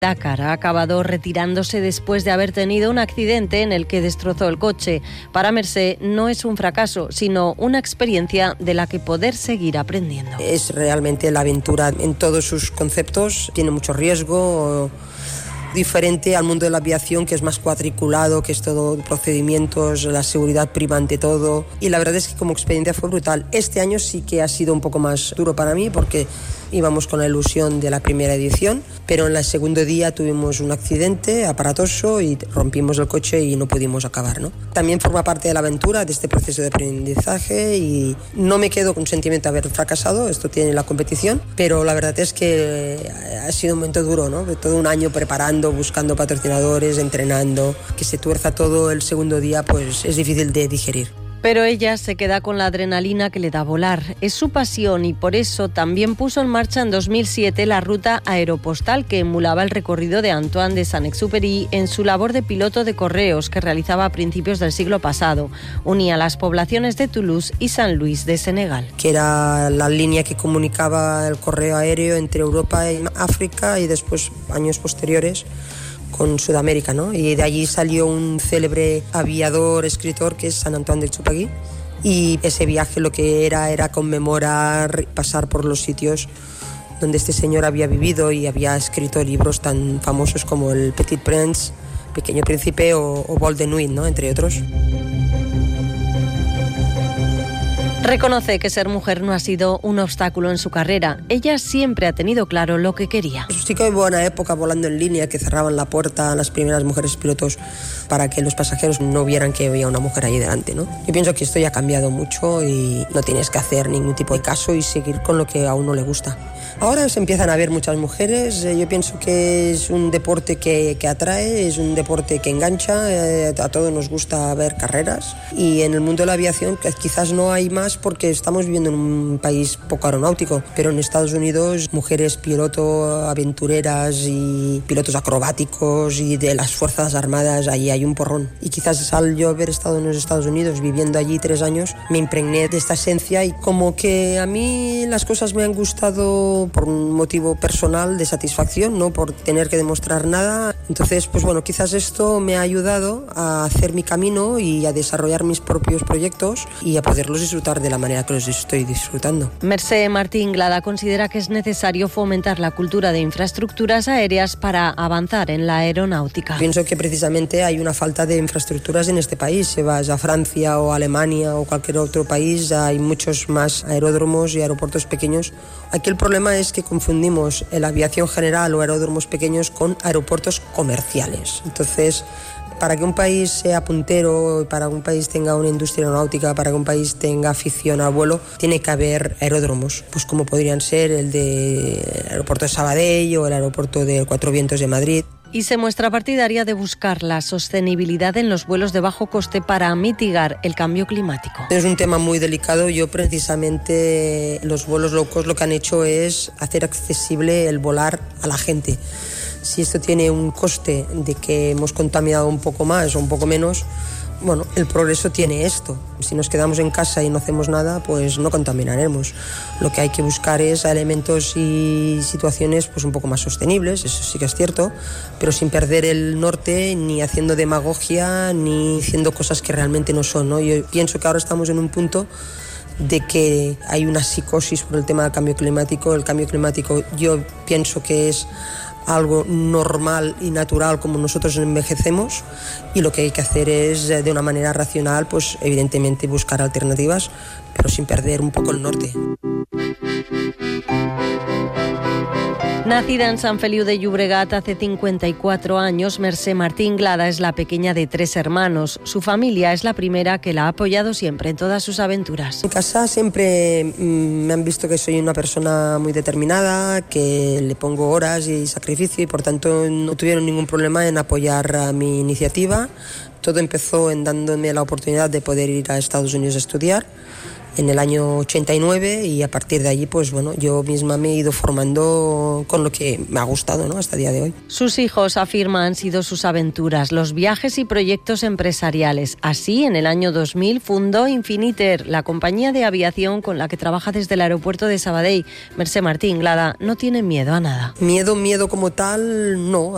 Dakar ha acabado retirándose después de haber tenido un accidente en el que destrozó el coche. Para Mercè no es un fracaso, sino una experiencia de la que poder seguir aprendiendo. Es realmente la aventura en todos sus conceptos, tiene mucho riesgo, diferente al mundo de la aviación, que es más cuadriculado, que es todo procedimientos, la seguridad prima ante todo, y la verdad es que como experiencia fue brutal. Este año sí que ha sido un poco más duro para mí porque íbamos con la ilusión de la primera edición, pero en el segundo día tuvimos un accidente aparatoso y rompimos el coche y no pudimos acabar, ¿no? También forma parte de la aventura, de este proceso de aprendizaje, y no me quedo con un sentimiento de haber fracasado, esto tiene la competición, pero la verdad es que ha sido un momento duro, ¿no? Todo un año preparando, buscando patrocinadores, entrenando, que se tuerza todo el segundo día, pues es difícil de digerir. Pero ella se queda con la adrenalina que le da volar. Es su pasión y por eso también puso en marcha en 2007 la ruta aeropostal que emulaba el recorrido de Antoine de Saint-Exupéry en su labor de piloto de correos que realizaba a principios del siglo pasado. Unía las poblaciones de Toulouse y San Luis de Senegal. Que era la línea que comunicaba el correo aéreo entre Europa y África y después, años posteriores, con Sudamérica, ¿no? Y de allí salió un célebre aviador, escritor, que es Saint Antoine de Exupéry, y ese viaje lo que era conmemorar, pasar por los sitios donde este señor había vivido y había escrito libros tan famosos como El Petit Prince, Pequeño Príncipe o Vol de Nuit, ¿no? Entre otros. Reconoce que ser mujer no ha sido un obstáculo en su carrera. Ella siempre ha tenido claro lo que quería. Sí que hubo una época volando en línea que cerraban la puerta a las primeras mujeres pilotos para que los pasajeros no vieran que había una mujer ahí delante, ¿no? Yo pienso que esto ya ha cambiado mucho y no tienes que hacer ningún tipo de caso y seguir con lo que a uno le gusta. Ahora se empiezan a ver muchas mujeres. Yo pienso que es un deporte que atrae, es un deporte que engancha. A todos nos gusta ver carreras. Y en el mundo de la aviación quizás no hay más porque estamos viviendo en un país poco aeronáutico. Pero en Estados Unidos, mujeres piloto, aventureras y pilotos acrobáticos y de las Fuerzas Armadas, ahí hay un porrón. Y quizás al yo haber estado en los Estados Unidos, viviendo allí 3 años, me impregné de esta esencia y como que a mí las cosas me han gustado por un motivo personal de satisfacción, no por tener que demostrar nada. Entonces, pues bueno, quizás esto me ha ayudado a hacer mi camino y a desarrollar mis propios proyectos y a poderlos disfrutar de la manera que los estoy disfrutando. Mercè Martí Inglada considera que es necesario fomentar la cultura de infraestructuras aéreas para avanzar en la aeronáutica. Pienso que precisamente hay una falta de infraestructuras en este país. Si vas a Francia o Alemania o cualquier otro país, hay muchos más aeródromos y aeropuertos pequeños. Aquí el problema es que confundimos la aviación general o aeródromos pequeños con aeropuertos comerciales. Entonces, para que un país sea puntero, para que un país tenga una industria aeronáutica, para que un país tenga afición al vuelo, tiene que haber aeródromos, pues como podrían ser el aeropuerto de Sabadell o el aeropuerto de Cuatro Vientos de Madrid. Y se muestra partidaria de buscar la sostenibilidad en los vuelos de bajo coste para mitigar el cambio climático. Es un tema muy delicado. Yo precisamente los vuelos low cost lo que han hecho es hacer accesible el volar a la gente. Si esto tiene un coste de que hemos contaminado un poco más o un poco menos, bueno, el progreso tiene esto. Si nos quedamos en casa y no hacemos nada, pues no contaminaremos. Lo que hay que buscar es elementos y situaciones pues un poco más sostenibles, eso sí que es cierto, pero sin perder el norte, ni haciendo demagogia, ni diciendo cosas que realmente no son, ¿no? Yo pienso que ahora estamos en un punto de que hay una psicosis por el tema del cambio climático. El cambio climático yo pienso que es algo normal y natural como nosotros envejecemos, y lo que hay que hacer es de una manera racional, pues evidentemente buscar alternativas, pero sin perder un poco el norte. Nacida en Sant Feliu de Llobregat hace 54 años, Mercè Martí Inglada es la pequeña de 3 hermanos. Su familia es la primera que la ha apoyado siempre en todas sus aventuras. En casa siempre me han visto que soy una persona muy determinada, que le pongo horas y sacrificio, y por tanto no tuvieron ningún problema en apoyar a mi iniciativa. Todo empezó en dándome la oportunidad de poder ir a Estados Unidos a estudiar en el año 89, y a partir de allí pues bueno, yo misma me he ido formando con lo que me ha gustado, ¿no? Hasta el día de hoy. Sus hijos, afirma, han sido sus aventuras, los viajes y proyectos empresariales. Así, en el año 2000 fundó Infiniter, la compañía de aviación con la que trabaja desde el aeropuerto de Sabadell. Mercè Martí Inglada no tiene miedo a nada. Miedo como tal, no.